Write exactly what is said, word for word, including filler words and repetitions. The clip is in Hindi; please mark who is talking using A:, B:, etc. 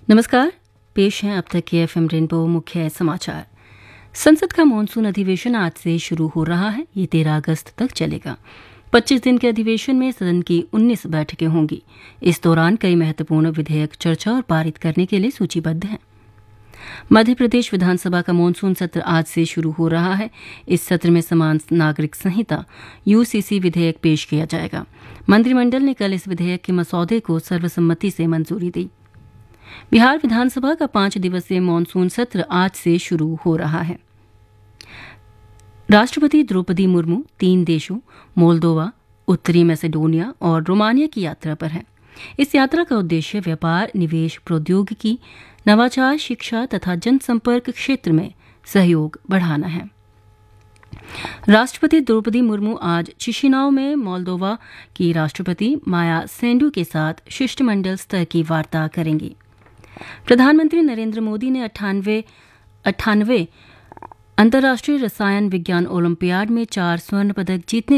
A: नमस्कार। पेश हैं अब तक के एफएम रेनबो मुख्य समाचार। संसद का मानसून अधिवेशन आज से शुरू हो रहा है। ये तेरह अगस्त तक चलेगा। पच्चीस दिन के अधिवेशन में सदन की उन्नीस बैठकें होंगी। इस दौरान कई महत्वपूर्ण विधेयक चर्चा और पारित करने के लिए सूचीबद्ध हैं। मध्य प्रदेश विधानसभा का मानसून सत्र आज से शुरू हो रहा है। इस सत्र में समान नागरिक संहिता यूसीसी विधेयक पेश किया जाएगा। मंत्रिमंडल ने कल इस विधेयक के मसौदे को सर्वसम्मति से मंजूरी दी। बिहार विधानसभा का पांच दिवसीय मानसून सत्र आज से शुरू हो रहा है। राष्ट्रपति द्रौपदी मुर्मू तीन देशों मोल्दोवा, उत्तरी मैसेडोनिया और रोमानिया की यात्रा पर हैं। इस यात्रा का उद्देश्य व्यापार, निवेश, प्रौद्योगिकी, नवाचार, शिक्षा तथा जनसंपर्क क्षेत्र में सहयोग बढ़ाना है। राष्ट्रपति द्रौपदी मुर्मू आज चिशिनाउ में मोल्दोवा की राष्ट्रपति माया सेंडू के साथ शिष्टमंडल स्तर की वार्ता करेंगी। प्रधानमंत्री नरेंद्र मोदी ने अट्ठानवे अट्ठानवे अंतर्राष्ट्रीय रसायन विज्ञान ओलंपियाड में चार स्वर्ण पदक जीतने